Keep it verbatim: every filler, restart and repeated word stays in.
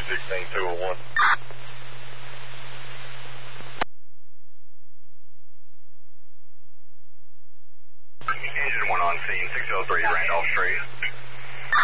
sixteen two oh one. Engine one on scene, six oh three Randolph Street.